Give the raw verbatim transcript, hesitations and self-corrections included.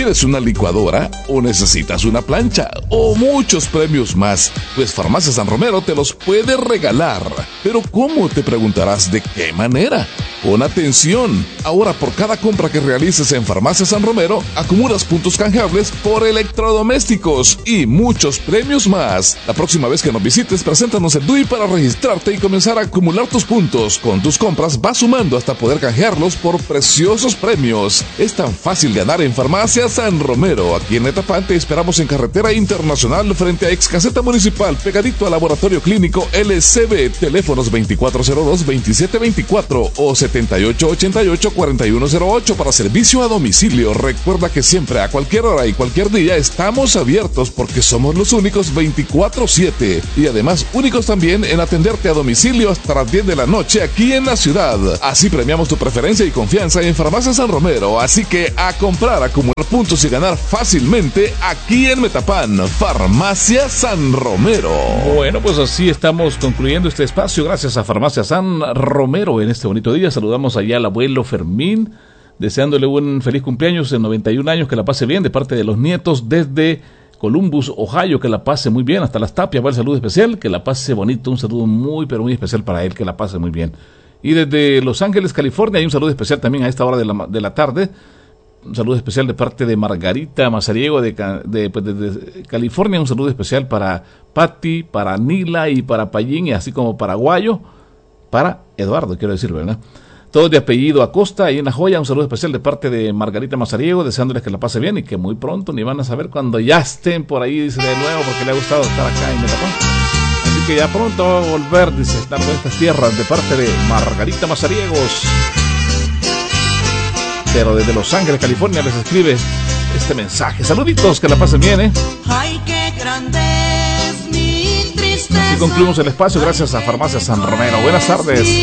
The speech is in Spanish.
¿Quieres una licuadora o necesitas una plancha o muchos premios más? Pues Farmacia San Romero te los puede regalar. ¿Pero cómo? Te preguntarás, ¿de qué manera? Pon atención. Ahora por cada compra que realices en Farmacia San Romero, acumulas puntos canjeables por electrodomésticos y muchos premios más. La próxima vez que nos visites, preséntanos el D U I para registrarte y comenzar a acumular tus puntos. Con tus compras vas sumando hasta poder canjearlos por preciosos premios. Es tan fácil ganar en Farmacia San Romero. Aquí en Metapán te esperamos en Carretera Internacional frente a Ex Caseta Municipal, pegadito al Laboratorio Clínico L C B. Teléfonos veinticuatro cero dos, veintisiete veinticuatro o setenta y ocho ochenta y ocho, cuarenta y uno cero ocho para servicio a domicilio. Recuerda que siempre, a cualquier hora y cualquier día, estamos abiertos porque somos los únicos veinticuatro siete y además únicos también en atenderte a domicilio hasta las diez de la noche aquí en la ciudad. Así premiamos tu preferencia y confianza en Farmacia San Romero. Así que a comprar, acumular puntos y ganar fácilmente aquí en Metapán. Farmacia San Romero. Bueno, pues así estamos concluyendo este espacio gracias a Farmacia San Romero en este bonito día. Saludamos allá al abuelo Fermín, deseándole un feliz cumpleaños en noventa y un años, que la pase bien de parte de los nietos desde Columbus, Ohio, que la pase muy bien, hasta Las Tapias va el saludo especial, que la pase bonito, un saludo muy pero muy especial para él, que la pase muy bien. Y desde Los Ángeles, California, hay un saludo especial también a esta hora de la, de la tarde, un saludo especial de parte de Margarita Mazariego de, de, pues de, de California, un saludo especial para Patti, para Nila y para Payín, y así como paraguayo, para Eduardo, quiero decir, ¿verdad? Todos de apellido Acosta, ahí en La Joya, un saludo especial de parte de Margarita Mazariego, deseándoles que la pase bien y que muy pronto ni van a saber cuando ya estén por ahí, dice de nuevo, porque le ha gustado estar acá en Metapán. Así que ya pronto va a volver, dice, estar en estas tierras de parte de Margarita Mazariegos. Pero desde Los Ángeles, California, les escribe este mensaje. Saluditos, que la pasen bien, ¿eh? Ay, qué grande es mi tristeza. Así concluimos el espacio gracias a Farmacia San Romero. Buenas tardes.